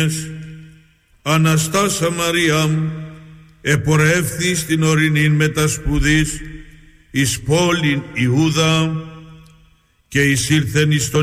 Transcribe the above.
Αναστάσα Μαριάμ, επορεύθη στην ορεινήν μετασπουδής εις πόλην Ιούδα και εισήλθεν εις τον